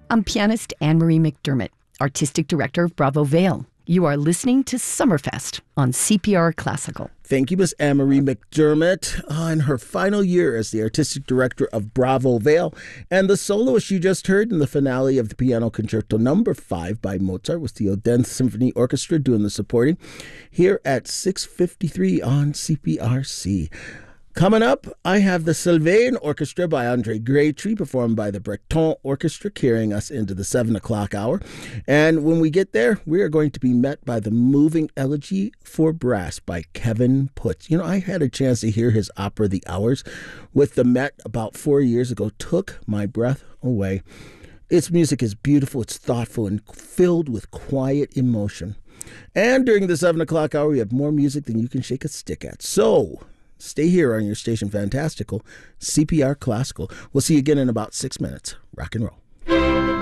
I'm pianist Anne-Marie McDermott, Artistic Director of Bravo Vale. You are listening to Summerfest on CPR Classical. Thank you, Miss Anne-Marie McDermott, in her final year as the Artistic Director of Bravo Vale. And the soloist you just heard in the finale of the Piano Concerto No. 5 by Mozart was the Odense Symphony Orchestra doing the supporting here at 6:53 on CPRC. Coming up, I have the Sylvain Orchestra by Andre Graytree, performed by the Breton Orchestra, carrying us into the 7 o'clock hour. And when we get there, we are going to be met by the Moving Elegy for Brass by Kevin Putz. You know, I had a chance to hear his opera, The Hours, with the Met about 4 years ago. Took my breath away. Its music is beautiful, it's thoughtful, and filled with quiet emotion. And during the 7 o'clock hour, we have more music than you can shake a stick at. So stay here on your station Fantastical, CPR Classical. We'll see you again in about 6 minutes. Rock and roll.